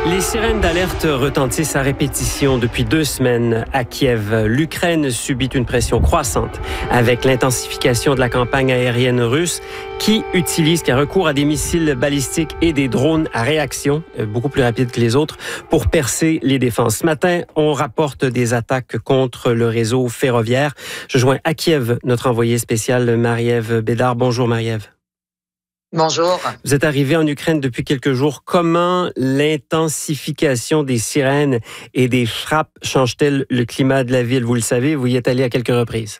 Les sirènes d'alerte retentissent à répétition depuis 2 semaines à Kiev. L'Ukraine subit une pression croissante avec l'intensification de la campagne aérienne russe qui a recours à des missiles balistiques et des drones à réaction, beaucoup plus rapides que les autres, pour percer les défenses. Ce matin, on rapporte des attaques contre le réseau ferroviaire. Je joins à Kiev notre envoyée spéciale Marie-Ève Bédard. Bonjour Marie-Ève. Bonjour. Vous êtes arrivé en Ukraine depuis quelques jours. Comment l'intensification des sirènes et des frappes change-t-elle le climat de la ville? Vous le savez, vous y êtes allé à quelques reprises.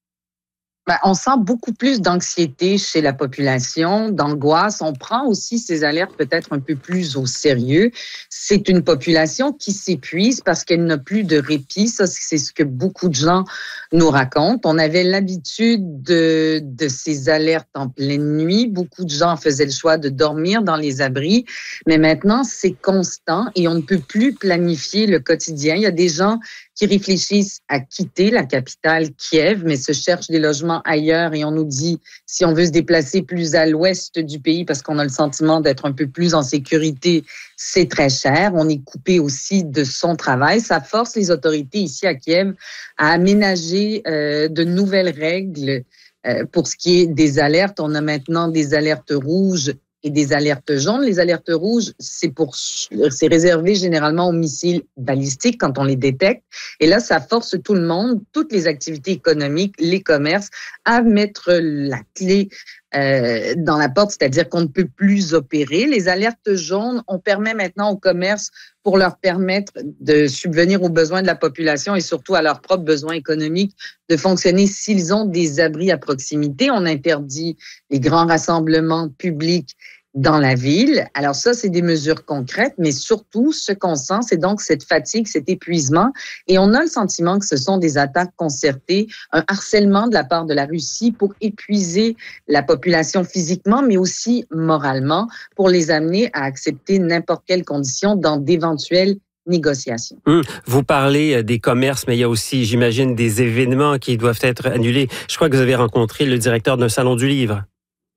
On sent beaucoup plus d'anxiété chez la population, d'angoisse. On prend aussi ces alertes peut-être un peu plus au sérieux. C'est une population qui s'épuise parce qu'elle n'a plus de répit. Ça, c'est ce que beaucoup de gens nous racontent. On avait l'habitude de ces alertes en pleine nuit. Beaucoup de gens faisaient le choix de dormir dans les abris. Mais maintenant, c'est constant et on ne peut plus planifier le quotidien. Il y a des gens qui réfléchissent à quitter la capitale Kiev, mais se cherchent des logements ailleurs et on nous dit si on veut se déplacer plus à l'ouest du pays parce qu'on a le sentiment d'être un peu plus en sécurité, c'est très cher. On est coupé aussi de son travail. Ça force les autorités ici à Kiev à aménager de nouvelles règles pour ce qui est des alertes. On a maintenant des alertes rouges et des alertes jaunes. Les alertes rouges, c'est réservé généralement aux missiles balistiques quand on les détecte. Et là, ça force tout le monde, toutes les activités économiques, les commerces, à mettre la clé dans la porte, c'est-à-dire qu'on ne peut plus opérer. Les alertes jaunes, on permet maintenant aux commerces pour leur permettre de subvenir aux besoins de la population et surtout à leurs propres besoins économiques de fonctionner s'ils ont des abris à proximité. On interdit les grands rassemblements publics dans la ville. Alors ça, c'est des mesures concrètes, mais surtout, ce qu'on sent, c'est donc cette fatigue, cet épuisement. Et on a le sentiment que ce sont des attaques concertées, un harcèlement de la part de la Russie pour épuiser la population physiquement, mais aussi moralement, pour les amener à accepter n'importe quelle condition dans d'éventuelles négociations. Vous parlez des commerces, mais il y a aussi, j'imagine, des événements qui doivent être annulés. Je crois que vous avez rencontré le directeur d'un salon du livre.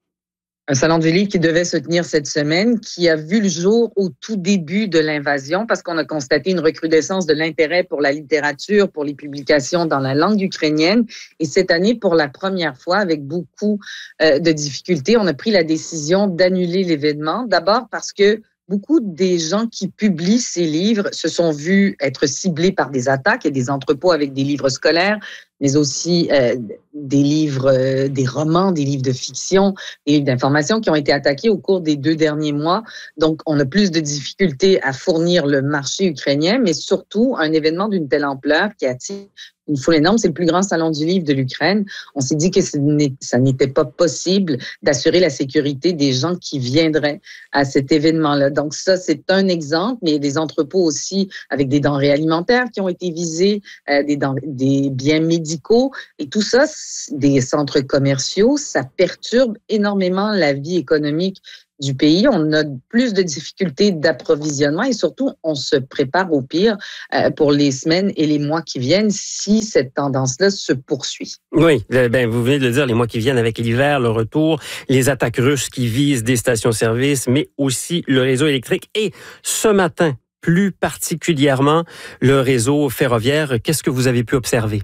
Un salon du livre qui devait se tenir cette semaine, qui a vu le jour au tout début de l'invasion parce qu'on a constaté une recrudescence de l'intérêt pour la littérature, pour les publications dans la langue ukrainienne. Et cette année, pour la première fois, avec beaucoup de difficultés, on a pris la décision d'annuler l'événement. D'abord parce que beaucoup des gens qui publient ces livres se sont vus être ciblés par des attaques et des entrepôts avec des livres scolaires, mais aussi des livres, des romans, des livres de fiction, des livres d'information qui ont été attaqués au cours des 2 derniers mois. Donc, on a plus de difficultés à fournir le marché ukrainien, mais surtout un événement d'une telle ampleur qui attire une foule énorme. C'est le plus grand salon du livre de l'Ukraine. On s'est dit que ça n'était pas possible d'assurer la sécurité des gens qui viendraient à cet événement-là. Donc ça, c'est un exemple, mais il y a des entrepôts aussi avec des denrées alimentaires qui ont été visés, des biens médicaux. Et tout ça, des centres commerciaux, ça perturbe énormément la vie économique du pays. On a plus de difficultés d'approvisionnement et surtout, on se prépare au pire pour les semaines et les mois qui viennent si cette tendance-là se poursuit. Oui, vous venez de le dire, les mois qui viennent avec l'hiver, le retour, les attaques russes qui visent des stations-service, mais aussi le réseau électrique. Et ce matin, plus particulièrement, le réseau ferroviaire. Qu'est-ce que vous avez pu observer?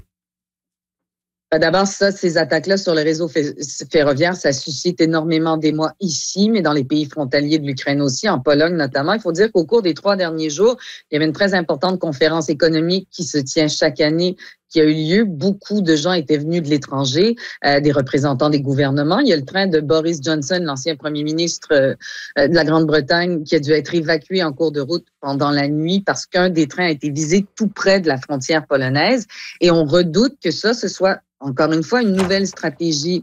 D'abord, ces attaques-là sur le réseau ferroviaire, ça suscite énormément d'émoi ici, mais dans les pays frontaliers de l'Ukraine aussi, en Pologne notamment. Il faut dire qu'au cours des 3 derniers jours, il y avait une très importante conférence économique qui se tient chaque année, qui a eu lieu. Beaucoup de gens étaient venus de l'étranger, des représentants des gouvernements. Il y a le train de Boris Johnson, l'ancien premier ministre de la Grande-Bretagne, qui a dû être évacué en cours de route pendant la nuit parce qu'un des trains a été visé tout près de la frontière polonaise. Et on redoute que ce soit encore une fois, une nouvelle stratégie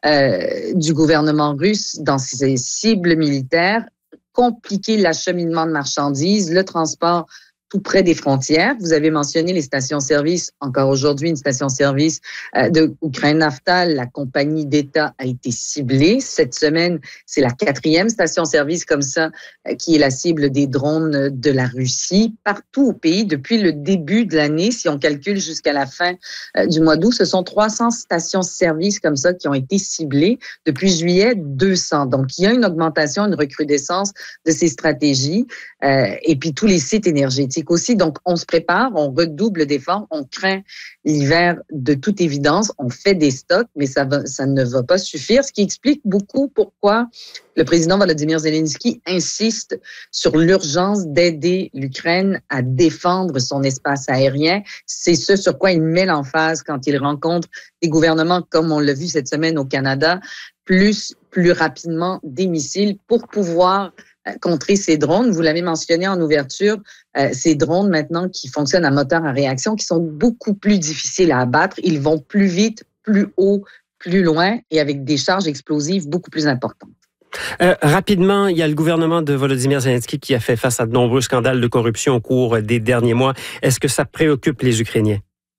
du gouvernement russe dans ses cibles militaires, compliquer l'acheminement de marchandises, le transport tout près des frontières. Vous avez mentionné les stations-service. Encore aujourd'hui, une station-service de Ukraine Naftali, la compagnie d'État, a été ciblée. Cette semaine, c'est la 4e station-service comme ça qui est la cible des drones de la Russie. Partout au pays, depuis le début de l'année, si on calcule jusqu'à la fin du mois d'août, ce sont 300 stations-service comme ça qui ont été ciblées. Depuis juillet, 200. Donc, il y a une augmentation, une recrudescence de ces stratégies. Et puis, tous les sites énergétiques aussi. Donc, on se prépare, on redouble d'efforts, on craint l'hiver de toute évidence, on fait des stocks, mais ça ne va pas suffire, ce qui explique beaucoup pourquoi le président Volodymyr Zelensky insiste sur l'urgence d'aider l'Ukraine à défendre son espace aérien. C'est ce sur quoi il met l'emphase quand il rencontre des gouvernements, comme on l'a vu cette semaine au Canada, plus rapidement des missiles pour pouvoir contrer ces drones. Vous l'avez mentionné en ouverture, ces drones maintenant qui fonctionnent à moteur à réaction, qui sont beaucoup plus difficiles à abattre. Ils vont plus vite, plus haut, plus loin et avec des charges explosives beaucoup plus importantes. Rapidement, il y a le gouvernement de Volodymyr Zelensky qui a fait face à de nombreux scandales de corruption au cours des derniers mois. Est-ce que ça préoccupe les Ukrainiens?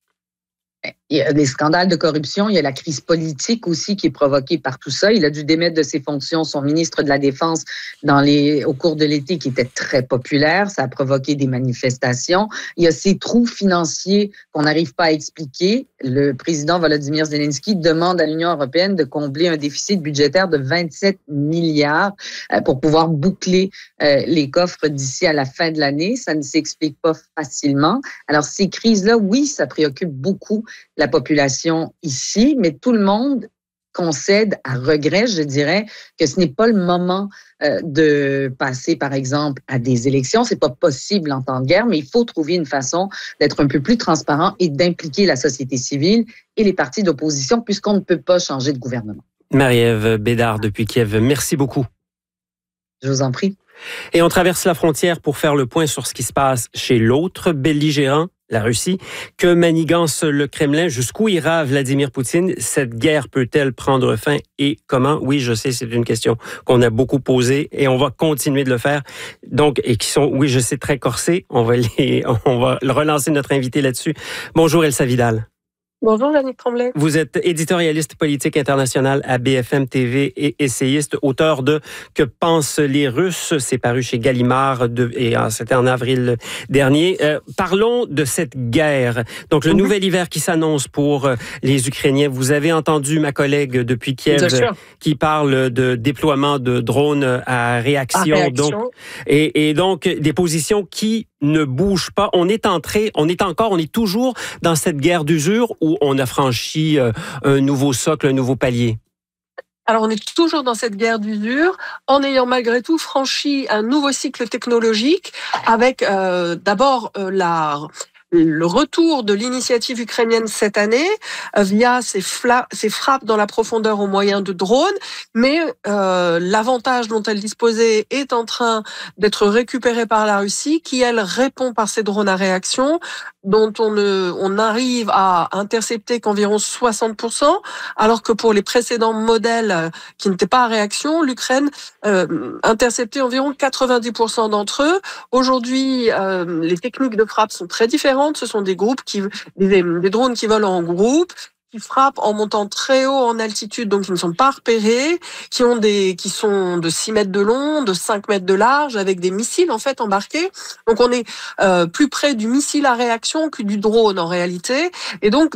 Il y a des scandales de corruption, il y a la crise politique aussi qui est provoquée par tout ça. Il a dû démettre de ses fonctions son ministre de la Défense au cours de l'été qui était très populaire. Ça a provoqué des manifestations. Il y a ces trous financiers qu'on n'arrive pas à expliquer. Le président Volodymyr Zelensky demande à l'Union européenne de combler un déficit budgétaire de 27 milliards pour pouvoir boucler les coffres d'ici à la fin de l'année. Ça ne s'explique pas facilement. Alors ces crises-là, oui, ça préoccupe beaucoup la population ici, mais tout le monde concède à regret, je dirais, que ce n'est pas le moment de passer, par exemple, à des élections. C'est pas possible en temps de guerre, mais il faut trouver une façon d'être un peu plus transparent et d'impliquer la société civile et les partis d'opposition, puisqu'on ne peut pas changer de gouvernement. Marie-Ève Bédard depuis Kiev, merci beaucoup. Je vous en prie. Et on traverse la frontière pour faire le point sur ce qui se passe chez l'autre belligérant, la Russie. Que manigance le Kremlin? Jusqu'où ira Vladimir Poutine? Cette guerre peut-elle prendre fin et comment? Oui, je sais, c'est une question qu'on a beaucoup posée et on va continuer de le faire. Donc, et qui sont, oui, je sais, très corsés. On va relancer notre invité là-dessus. Bonjour Elsa Vidal. Bonjour, Jannick Tremblay. Vous êtes éditorialiste politique international à BFM TV et essayiste, auteur de « Que pensent les Russes ?» C'est paru chez Gallimard et c'était en avril dernier. Parlons de cette guerre. Donc, le nouvel hiver qui s'annonce pour les Ukrainiens. Vous avez entendu ma collègue depuis Kiev qui parle de déploiement de drones à réaction. Donc, et donc, des positions qui ne bouge pas. On est toujours dans cette guerre d'usure où on a franchi un nouveau socle, un nouveau palier. Alors, on est toujours dans cette guerre d'usure, en ayant malgré tout franchi un nouveau cycle technologique avec d'abord le retour de l'initiative ukrainienne cette année via ces frappes dans la profondeur au moyen de drones, mais l'avantage dont elle disposait est en train d'être récupéré par la Russie, qui elle répond par ses drones à réaction, dont on arrive à intercepter qu'environ 60%, alors que pour les précédents modèles qui n'étaient pas à réaction, l'Ukraine interceptait environ 90% d'entre eux. Aujourd'hui, les techniques de frappe sont très différentes. Ce sont des drones qui volent en groupe, qui frappent en montant très haut en altitude, donc qui ne sont pas repérés, qui sont de 6 mètres de long, de 5 mètres de large, avec des missiles en fait embarqués. Donc on est plus près du missile à réaction que du drone en réalité. Et donc